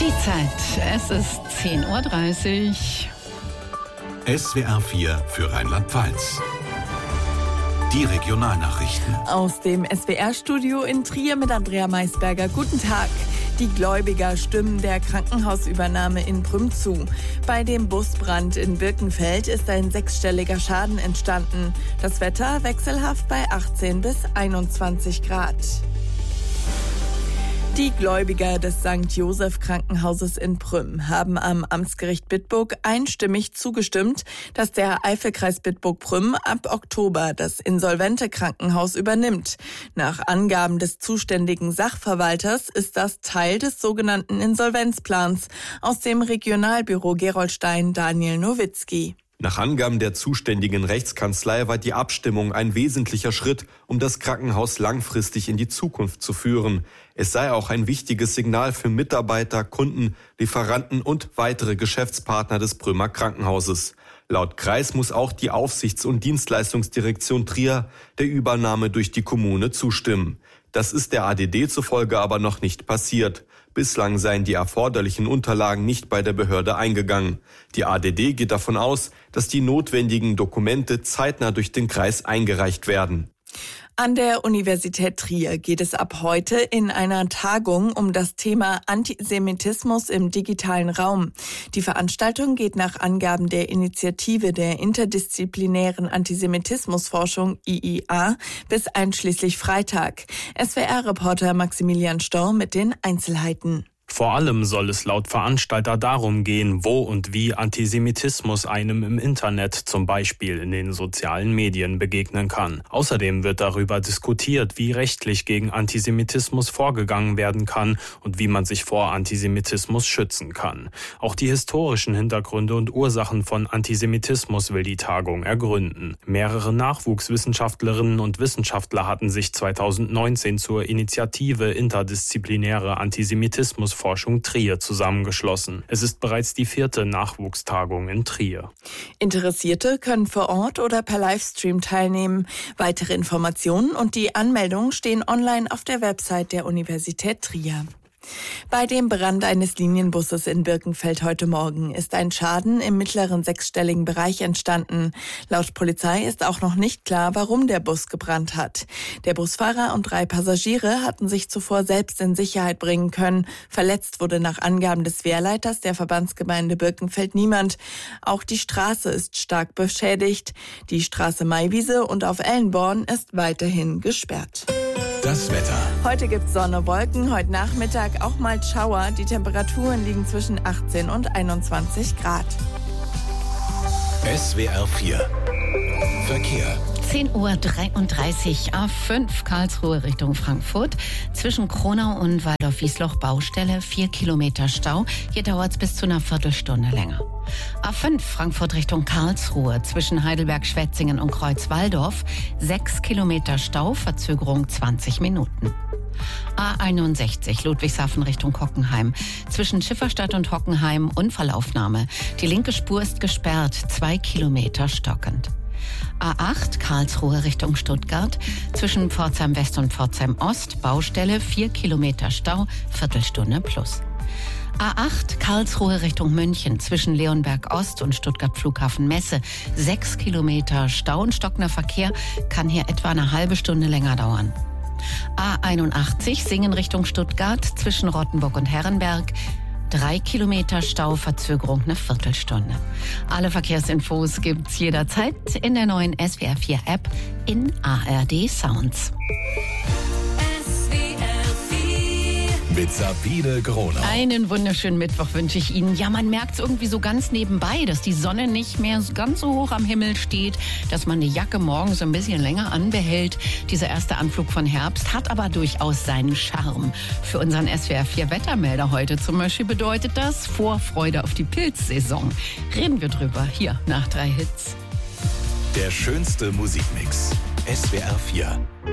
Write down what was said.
Die Zeit, es ist 10:30 Uhr. SWR 4 für Rheinland-Pfalz. Die Regionalnachrichten. Aus dem SWR-Studio in Trier mit Andrea Maisberger. Guten Tag. Die Gläubiger stimmen der Krankenhausübernahme in Prüm zu. Bei dem Busbrand in Birkenfeld ist ein 6-stelliger Schaden entstanden. Das Wetter wechselhaft bei 18 bis 21 Grad. Die Gläubiger des St. Joseph Krankenhauses in Prüm haben am Amtsgericht Bitburg einstimmig zugestimmt, dass der Eifelkreis Bitburg-Prüm ab Oktober das insolvente Krankenhaus übernimmt. Nach Angaben des zuständigen Sachverwalters ist das Teil des sogenannten Insolvenzplans. Aus dem Regionalbüro Gerolstein Daniel Nowitzki. Nach Angaben der zuständigen Rechtskanzlei war die Abstimmung ein wesentlicher Schritt, um das Krankenhaus langfristig in die Zukunft zu führen. Es sei auch ein wichtiges Signal für Mitarbeiter, Kunden, Lieferanten und weitere Geschäftspartner des Prümer Krankenhauses. Laut Kreis muss auch die Aufsichts- und Dienstleistungsdirektion Trier der Übernahme durch die Kommune zustimmen. Das ist der ADD zufolge aber noch nicht passiert. Bislang seien die erforderlichen Unterlagen nicht bei der Behörde eingegangen. Die ADD geht davon aus, dass die notwendigen Dokumente zeitnah durch den Kreis eingereicht werden. An der Universität Trier geht es ab heute in einer Tagung um das Thema Antisemitismus im digitalen Raum. Die Veranstaltung geht nach Angaben der Initiative der interdisziplinären Antisemitismusforschung IIA bis einschließlich Freitag. SWR-Reporter Maximilian Storr mit den Einzelheiten. Vor allem soll es laut Veranstalter darum gehen, wo und wie Antisemitismus einem im Internet, zum Beispiel in den sozialen Medien, begegnen kann. Außerdem wird darüber diskutiert, wie rechtlich gegen Antisemitismus vorgegangen werden kann und wie man sich vor Antisemitismus schützen kann. Auch die historischen Hintergründe und Ursachen von Antisemitismus will die Tagung ergründen. Mehrere Nachwuchswissenschaftlerinnen und Wissenschaftler hatten sich 2019 zur Initiative Interdisziplinäre Antisemitismusforschung Trier zusammengeschlossen. Es ist bereits die 4. Nachwuchstagung in Trier. Interessierte können vor Ort oder per Livestream teilnehmen. Weitere Informationen und die Anmeldung stehen online auf der Website der Universität Trier. Bei dem Brand eines Linienbusses in Birkenfeld heute Morgen ist ein Schaden im mittleren 6-stelligen Bereich entstanden. Laut Polizei ist auch noch nicht klar, warum der Bus gebrannt hat. Der Busfahrer und 3 Passagiere hatten sich zuvor selbst in Sicherheit bringen können. Verletzt wurde nach Angaben des Wehrleiters der Verbandsgemeinde Birkenfeld niemand. Auch die Straße ist stark beschädigt. Die Straße Maiwiese und auf Ellenborn ist weiterhin gesperrt. Das Wetter. Heute gibt's Sonne, Wolken, heute Nachmittag auch mal Schauer. Die Temperaturen liegen zwischen 18 und 21 Grad. SWR 4 Verkehr. 10:33 Uhr, A5 Karlsruhe Richtung Frankfurt. Zwischen Kronau und Waldorf-Wiesloch Baustelle, 4 Kilometer Stau. Hier dauert es bis zu einer Viertelstunde länger. A5 Frankfurt Richtung Karlsruhe. Zwischen Heidelberg-Schwetzingen und Kreuz-Walldorf 6 Kilometer Stau, Verzögerung 20 Minuten. A61 Ludwigshafen Richtung Hockenheim. Zwischen Schifferstadt und Hockenheim Unfallaufnahme. Die linke Spur ist gesperrt, 2 Kilometer stockend. A8 Karlsruhe Richtung Stuttgart. Zwischen Pforzheim West und Pforzheim Ost Baustelle, 4 Kilometer Stau, Viertelstunde plus. A8 Karlsruhe Richtung München. Zwischen Leonberg Ost und Stuttgart Flughafen Messe 6 Kilometer Stau und stockender Verkehr, kann hier etwa eine halbe Stunde länger dauern. A81 Singen Richtung Stuttgart. Zwischen Rottenburg und Herrenberg 3 Kilometer Stau, Verzögerung eine Viertelstunde. Alle Verkehrsinfos gibt's jederzeit in der neuen SWR 4 App in ARD Sounds. Mit Sabine Gronau. Einen wunderschönen Mittwoch wünsche ich Ihnen. Ja, man merkt es irgendwie so ganz nebenbei, dass die Sonne nicht mehr ganz so hoch am Himmel steht, dass man die Jacke morgens ein bisschen länger anbehält. Dieser erste Anflug von Herbst hat aber durchaus seinen Charme. Für unseren SWR 4 Wettermelder heute zum Beispiel bedeutet das Vorfreude auf die Pilzsaison. Reden wir drüber hier nach 3 Hits. Der schönste Musikmix. SWR 4.